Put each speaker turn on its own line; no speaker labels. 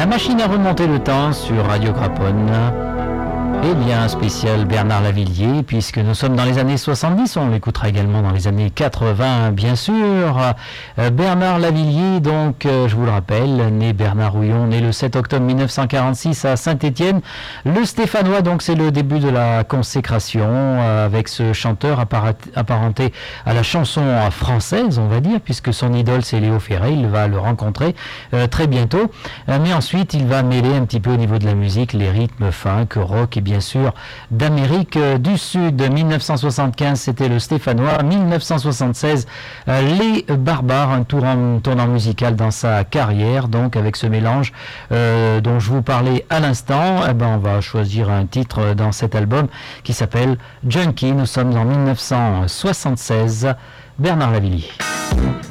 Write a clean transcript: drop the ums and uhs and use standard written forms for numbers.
La machine à remonter le temps sur Radio Craponne. Eh bien, spécial Bernard Lavilliers, puisque nous sommes dans les années 70, on l'écoutera également dans les années 80, bien sûr. Bernard Lavilliers, donc, je vous le rappelle, né Bernard Houillon, né le 7 octobre 1946 à Saint-Étienne. Le Stéphanois, donc, c'est le début de la consécration avec ce chanteur apparenté à la chanson française, on va dire, puisque son idole, c'est Léo Ferré. Il va le rencontrer très bientôt. Mais ensuite, il va mêler un petit peu au niveau de la musique les rythmes funk, rock et bien sûr d'Amérique du Sud. 1975, c'était le Stéphanois. 1976, les Barbares, un tournant musical dans sa carrière, donc avec ce mélange dont je vous parlais à l'instant. On va choisir un titre dans cet album qui s'appelle Junkie. Nous sommes en 1976. Bernard Lavilliers.